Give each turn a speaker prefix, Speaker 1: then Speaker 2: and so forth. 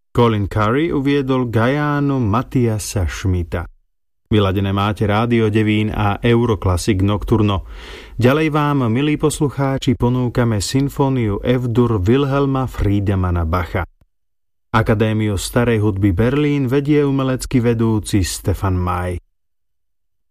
Speaker 1: Colin Curry uviedol Gajánu Matiasa Schmidta. Vyladené máte Rádio Devín a Euroclassic Nocturno. Ďalej vám, milí poslucháči, ponúkame symfóniu F-dur Wilhelma Friedemana Bacha. Akadémiu starej hudby Berlín vedie umelecký vedúci Stefan Maj.